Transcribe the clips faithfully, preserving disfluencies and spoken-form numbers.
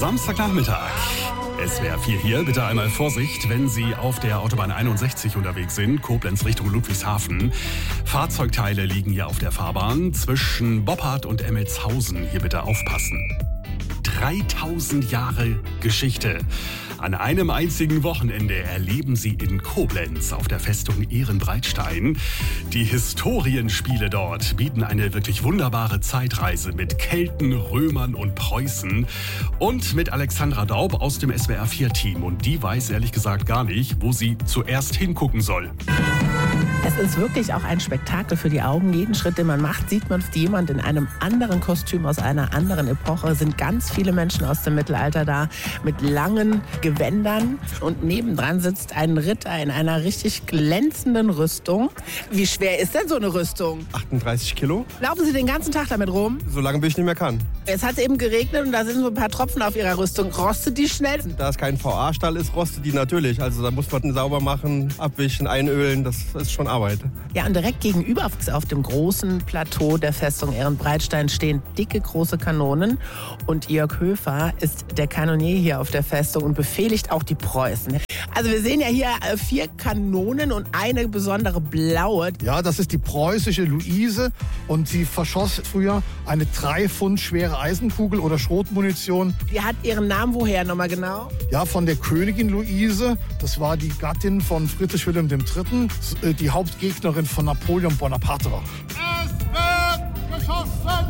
Samstagnachmittag. S W R vier hier. Bitte einmal Vorsicht, wenn Sie auf der Autobahn einundsechzig unterwegs sind, Koblenz Richtung Ludwigshafen. Fahrzeugteile liegen hier auf der Fahrbahn zwischen Boppard und Emmelshausen. Hier bitte aufpassen. dreitausend Jahre Geschichte. An einem einzigen Wochenende erleben Sie in Koblenz auf der Festung Ehrenbreitstein. Die Historienspiele dort bieten eine wirklich wunderbare Zeitreise mit Kelten, Römern und Preußen und mit Alexandra Daub aus dem S W R vier Team. Und die weiß ehrlich gesagt gar nicht, wo sie zuerst hingucken soll. Es ist wirklich auch ein Spektakel für die Augen. Jeden Schritt, den man macht, sieht man jemand in einem anderen Kostüm aus einer anderen Epoche. Es sind ganz viele Menschen aus dem Mittelalter da mit langen Gewändern. Und nebendran sitzt ein Ritter in einer richtig glänzenden Rüstung. Wie schwer ist denn so eine Rüstung? achtunddreißig Kilo. Laufen Sie den ganzen Tag damit rum? Solange bis ich nicht mehr kann. Es hat eben geregnet und da sind so ein paar Tropfen auf Ihrer Rüstung. Rostet die schnell? Da es kein V A-Stall ist, rostet die natürlich. Also da muss man den sauber machen, abwischen, einölen. Das ist schon Arbeit. Ja, und direkt gegenüber auf dem großen Plateau der Festung Ehrenbreitstein stehen dicke, große Kanonen. Und Jörg Höfer ist der Kanonier hier auf der Festung und befehligt auch die Preußen. Also wir sehen ja hier vier Kanonen und eine besondere blaue. Ja, das ist die preußische Luise und sie verschoss früher eine drei Pfund schwere Eisenkugel oder Schrotmunition. Die hat ihren Namen woher nochmal genau? Ja, von der Königin Luise. Das war die Gattin von Friedrich Wilhelm der Dritte., die Hauptgegnerin von Napoleon Bonaparte war. Es wird geschossen!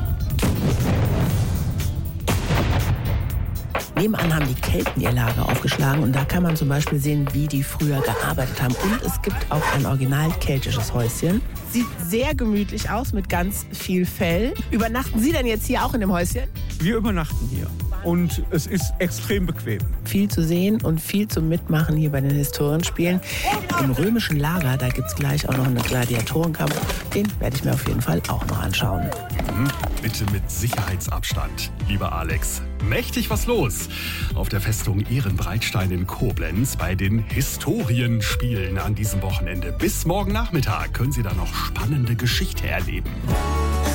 Nebenan haben die Kelten ihr Lager aufgeschlagen und da kann man zum Beispiel sehen, wie die früher gearbeitet haben. Und es gibt auch ein original keltisches Häuschen. Sieht sehr gemütlich aus mit ganz viel Fell. Übernachten Sie denn jetzt hier auch in dem Häuschen? Wir übernachten hier und es ist extrem bequem. Viel zu sehen und viel zum Mitmachen hier bei den Historienspielen. Im römischen Lager, da gibt es gleich auch noch einen Gladiatorenkampf. Den werde ich mir auf jeden Fall auch noch anschauen. Mhm. Bitte mit Sicherheitsabstand, lieber Alex. Mächtig was los auf der Festung Ehrenbreitstein in Koblenz bei den Historienspielen an diesem Wochenende. Bis morgen Nachmittag können Sie da noch spannende Geschichte erleben.